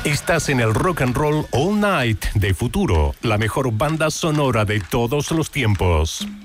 Estás en el Rock and Roll All Night de Futuro, la mejor banda sonora de todos los tiempos.